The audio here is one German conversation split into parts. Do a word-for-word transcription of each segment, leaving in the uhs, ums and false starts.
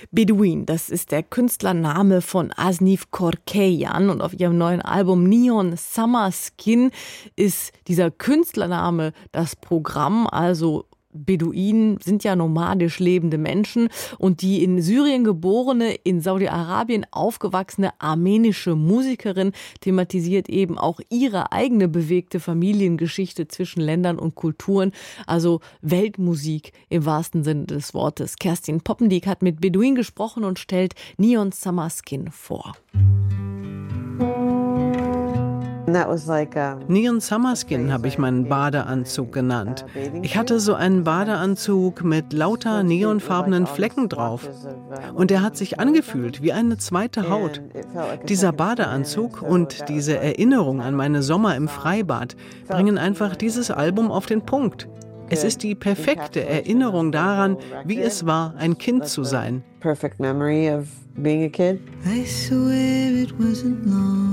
Beduin, das ist der Künstlername von Asnif Korkeyan, und auf ihrem neuen Album Neon Summer Skin ist dieser Künstlername das Programm. Also Beduinen sind ja nomadisch lebende Menschen, und die in Syrien geborene, in Saudi-Arabien aufgewachsene armenische Musikerin thematisiert eben auch ihre eigene bewegte Familiengeschichte zwischen Ländern und Kulturen, also Weltmusik im wahrsten Sinne des Wortes. Kerstin Poppendiek hat mit Beduin gesprochen und stellt Neon Summer Skin vor. Neon Summer Skin habe ich meinen Badeanzug genannt. Ich hatte so einen Badeanzug mit lauter neonfarbenen Flecken drauf. Und er hat sich angefühlt wie eine zweite Haut. Dieser Badeanzug und diese Erinnerung an meine Sommer im Freibad bringen einfach dieses Album auf den Punkt. Es ist die perfekte Erinnerung daran, wie es war, ein Kind zu sein. Perfect memory of being a kid. I swear it wasn't long.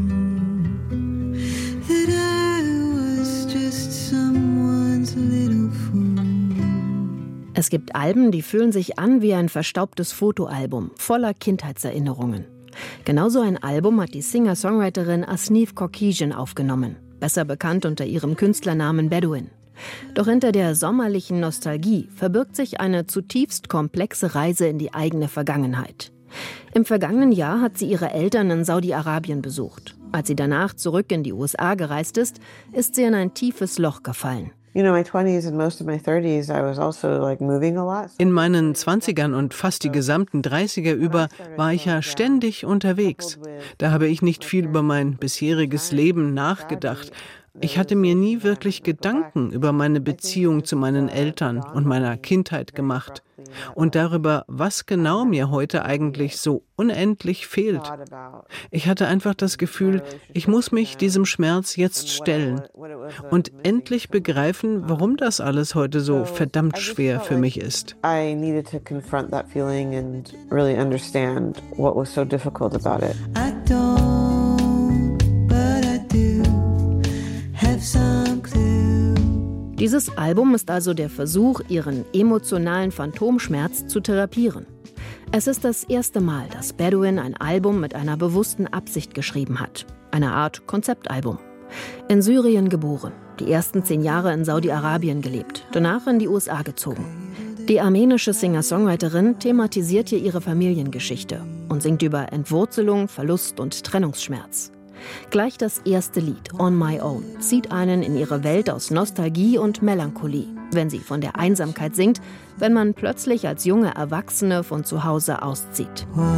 Es gibt Alben, die fühlen sich an wie ein verstaubtes Fotoalbum, voller Kindheitserinnerungen. Genauso ein Album hat die Singer-Songwriterin Asnif Korkeyan aufgenommen, besser bekannt unter ihrem Künstlernamen Beduin. Doch hinter der sommerlichen Nostalgie verbirgt sich eine zutiefst komplexe Reise in die eigene Vergangenheit. Im vergangenen Jahr hat sie ihre Eltern in Saudi-Arabien besucht. Als sie danach zurück in die U S A gereist ist, ist sie in ein tiefes Loch gefallen. In meinen Zwanzigern und fast die gesamten Dreißiger über war ich ja ständig unterwegs. Da habe ich nicht viel über mein bisheriges Leben nachgedacht. Ich hatte mir nie wirklich Gedanken über meine Beziehung zu meinen Eltern und meiner Kindheit gemacht und darüber, was genau mir heute eigentlich so unendlich fehlt. Ich hatte einfach das Gefühl, ich muss mich diesem Schmerz jetzt stellen und endlich begreifen, warum das alles heute so verdammt schwer für mich ist. I needed to confront that feeling and really understand what was so difficult about it. I don't, but I do. Dieses Album ist also der Versuch, ihren emotionalen Phantomschmerz zu therapieren. Es ist das erste Mal, dass Beduin ein Album mit einer bewussten Absicht geschrieben hat. Eine Art Konzeptalbum. In Syrien geboren, die ersten zehn Jahre in Saudi-Arabien gelebt, danach in die U S A gezogen. Die armenische Singer-Songwriterin thematisiert hier ihre Familiengeschichte und singt über Entwurzelung, Verlust und Trennungsschmerz. Gleich das erste Lied, On My Own, zieht einen in ihre Welt aus Nostalgie und Melancholie, wenn sie von der Einsamkeit singt, wenn man plötzlich als junge Erwachsene von zu Hause auszieht.